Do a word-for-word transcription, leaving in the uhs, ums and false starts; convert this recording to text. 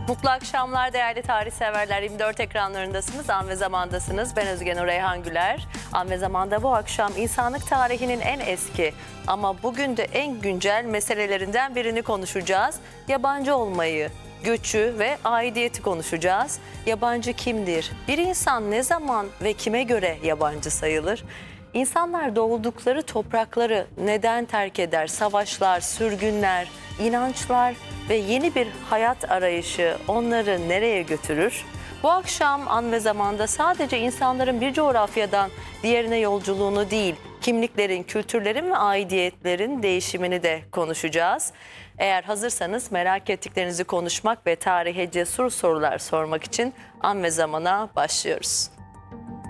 Mutlu akşamlar değerli tarih severler. yirmi dört ekranlarındasınız, An ve Zaman'dasınız. Ben Özge Nur Reyhan Güler. An ve Zaman'da bu akşam insanlık tarihinin en eski ama bugün de en güncel meselelerinden birini konuşacağız. Yabancı olmayı, göçü ve aidiyeti konuşacağız. Yabancı kimdir? Bir insan ne zaman ve kime göre yabancı sayılır? İnsanlar doğdukları toprakları neden terk eder? Savaşlar, sürgünler, inançlar ve yeni bir hayat arayışı onları nereye götürür? Bu akşam An ve Zaman'da sadece insanların bir coğrafyadan diğerine yolculuğunu değil, kimliklerin, kültürlerin ve aidiyetlerin değişimini de konuşacağız. Eğer hazırsanız merak ettiklerinizi konuşmak ve tarihe cesur sorular sormak için An ve Zaman'a başlıyoruz.